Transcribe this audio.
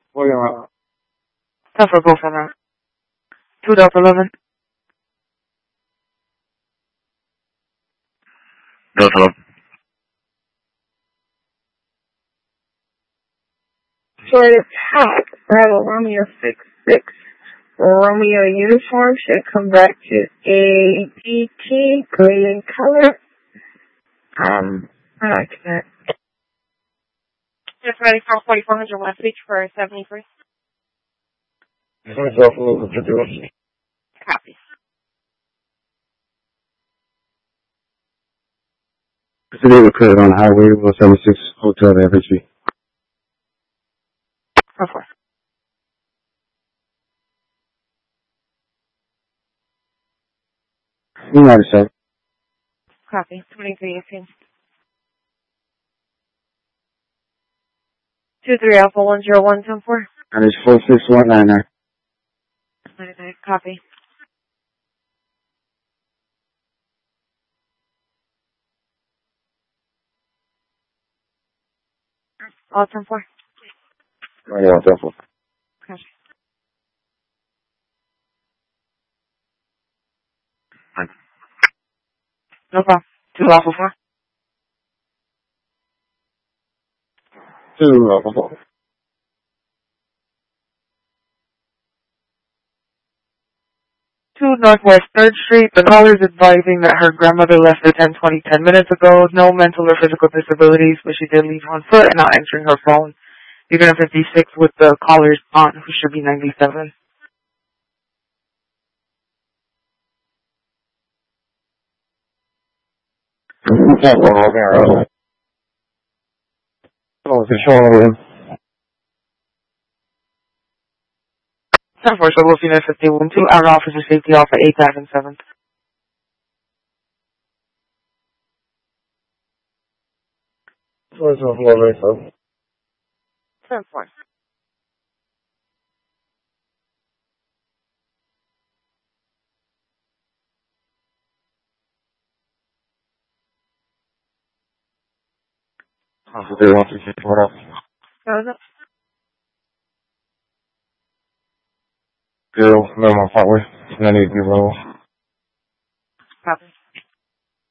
William Rock. Suffer go from that. 2 Delta 11. Delta 11. For the top, Bravo Romeo 6-6. Romeo uniform should come back to ADT, gray in color. I like that. Just ready for 4400 West Beach for 73. Copy. Today occurred on Highway 176 Hotel FHB. Of course. United States. Copy. 2318. 23 Alpha 10174. And it's 46199. 99. Copy. All 10-4. Yeah, definitely. Copy. No problem. 2 Alpha 4. 2 Alpha 4. 2 Northwest 3rd Street. The caller is advising that her grandmother left at 10:20 10 minutes ago. No mental or physical disabilities, but she did leave on foot and not answering her phone. You're going to 56 with the caller's aunt, who should be 97. Control. 10-4, so we'll see that 51. 2 Our officer safety off at 8th and 7th. What's up, Lord? 10-4. They want to get what up? What was it? Girl, no, my part way. I need to be roll.